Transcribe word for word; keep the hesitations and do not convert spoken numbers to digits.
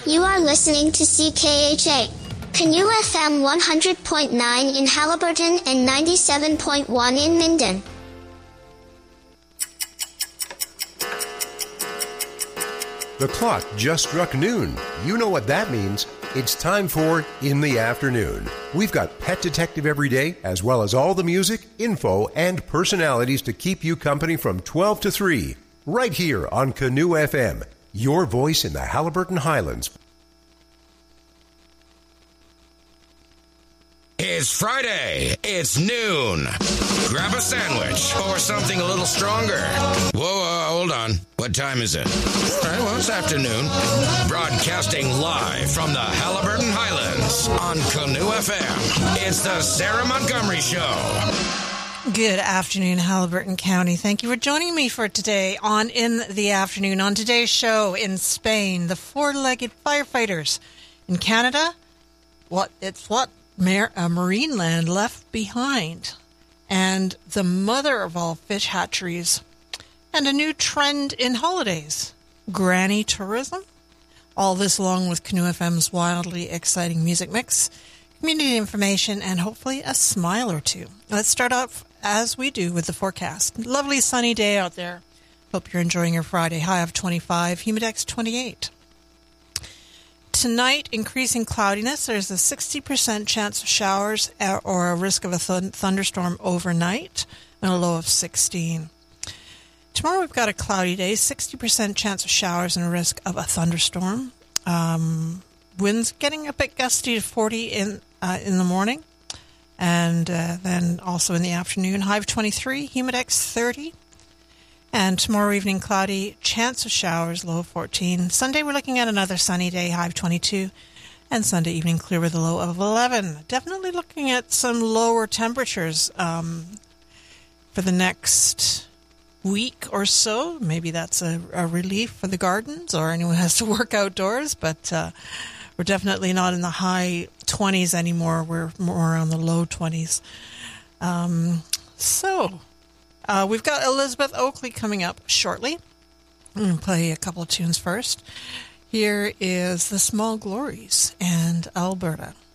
You are listening to C K H A, Canoe F M one hundred point nine in Haliburton and ninety-seven point one in Minden. The clock just struck noon. You know what that means. It's time for In the Afternoon. We've got Pet Detective every day, as well as all the music, info, and personalities to keep you company from twelve to three. Right here on Canoe F M, your voice in the Haliburton Highlands. It's Friday. It's noon. Grab a sandwich or something a little stronger. Whoa, uh, hold on. What time is it? All right, well, it's afternoon. Broadcasting live from the Haliburton Highlands on Canoe F M. It's the Sarah Montgomery Show. Good afternoon, Haliburton County. Thank you for joining me for today on In the Afternoon. On today's show, in Spain, the four-legged firefighters. In Canada, what it's what Mar- uh, marine land left behind, and the mother of all fish hatcheries, and a new trend in holidays, granny tourism. All this along with Canoe F M's wildly exciting music mix, community information, and hopefully a smile or two. Let's start off as we do with the forecast. Lovely sunny day out there. Hope you're enjoying your Friday. High of twenty-five, humidex twenty-eight. Tonight, increasing cloudiness. There's a sixty percent chance of showers or a risk of a th- thunderstorm overnight, and a low of sixteen. Tomorrow we've got a cloudy day, sixty percent chance of showers and a risk of a thunderstorm. Um, winds getting a bit gusty to forty in uh, in the morning, and uh, then also in the afternoon. High of twenty-three, humidex thirty. And tomorrow evening, cloudy, chance of showers, low of fourteen. Sunday, we're looking at another sunny day, high of twenty-two. And Sunday evening, clear with a low of eleven. Definitely looking at some lower temperatures um, for the next week or so. Maybe that's a, a relief for the gardens or anyone who has to work outdoors. But uh, we're definitely not in the high twenties anymore. We're more around the low twenties. Um, so... Uh, we've got Elizabeth Oakley coming up shortly. I'm going to play a couple of tunes first. Here is The Small Glories and Alberta.